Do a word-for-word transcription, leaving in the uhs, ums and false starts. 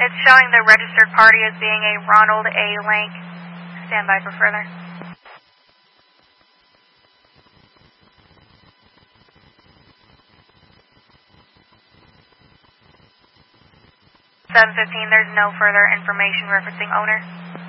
It's showing the registered party as being a Ronald A. Lank. Stand by for further. seven fifteen, there's no further information referencing owner.